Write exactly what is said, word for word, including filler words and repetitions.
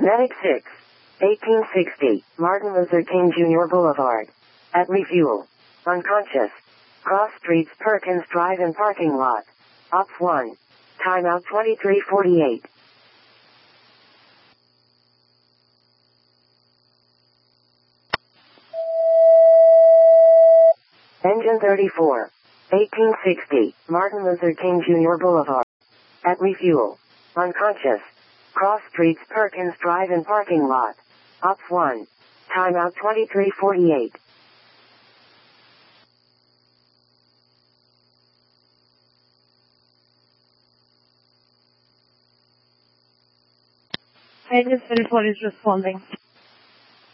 Medic six, eighteen sixty, Martin Luther King Junior Boulevard. At refuel. Unconscious. Cross streets Perkins Drive and parking lot. Op one. Timeout twenty-three forty-eight. Engine thirty-four. eighteen sixty, Martin Luther King Junior Boulevard. At refuel. Unconscious. Cross streets Perkins Drive and parking lot. Op one. Timeout twenty-three forty-eight. Engine thirty-four is responding.